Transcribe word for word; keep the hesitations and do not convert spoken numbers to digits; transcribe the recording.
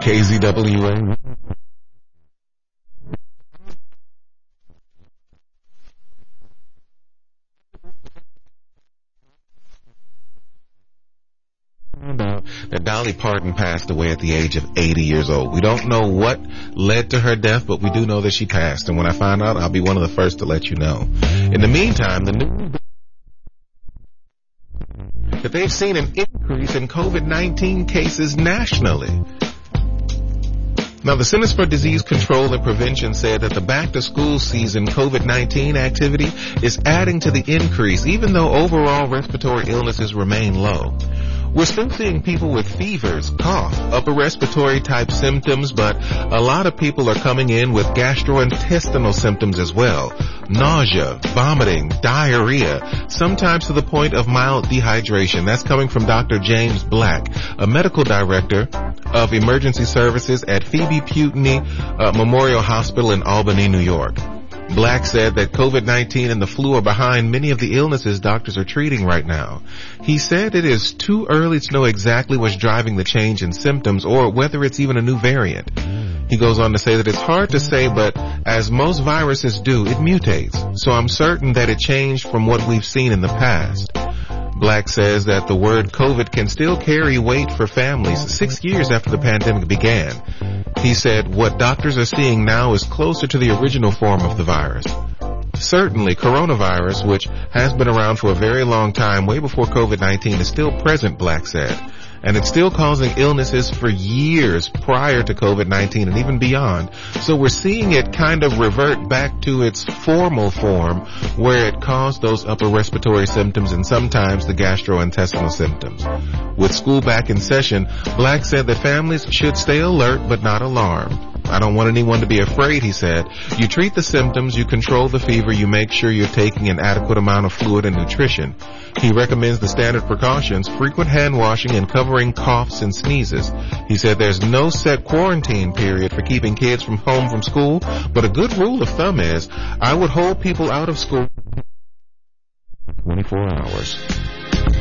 K Z W A. That Dolly Parton passed away at the age of eighty years old. We don't know what led to her death, but we do know that she passed. And when I find out, I'll be one of the first to let you know. In the meantime, the new that they've seen an increase in COVID nineteen cases nationally. Now, the Centers for Disease Control and Prevention said that the back-to-school season COVID nineteen activity is adding to the increase, even though overall respiratory illnesses remain low. We're still seeing people with fevers, cough, upper respiratory type symptoms, but a lot of people are coming in with gastrointestinal symptoms as well. Nausea, vomiting, diarrhea, sometimes to the point of mild dehydration. That's coming from Doctor James Black, a medical director of emergency services at Phoebe Putney uh, Memorial Hospital in Albany, New York. Black said that COVID nineteen and the flu are behind many of the illnesses doctors are treating right now. He said it is too early to know exactly what's driving the change in symptoms or whether it's even a new variant. He goes on to say that it's hard to say, but as most viruses do, it mutates. So I'm certain that it changed from what we've seen in the past. Black says that the word COVID can still carry weight for families six years after the pandemic began. He said what doctors are seeing now is closer to the original form of the virus. Certainly, coronavirus, which has been around for a very long time, way before COVID nineteen, is still present, Black said. And it's still causing illnesses for years prior to COVID nineteen and even beyond. So we're seeing it kind of revert back to its formal form where it caused those upper respiratory symptoms and sometimes the gastrointestinal symptoms. With school back in session, Black said that families should stay alert but not alarmed. I don't want anyone to be afraid, he said. You treat the symptoms, you control the fever, you make sure you're taking an adequate amount of fluid and nutrition. He recommends the standard precautions, frequent hand washing and covering coughs and sneezes. He said there's no set quarantine period for keeping kids from home from school, but a good rule of thumb is I would hold people out of school twenty-four hours.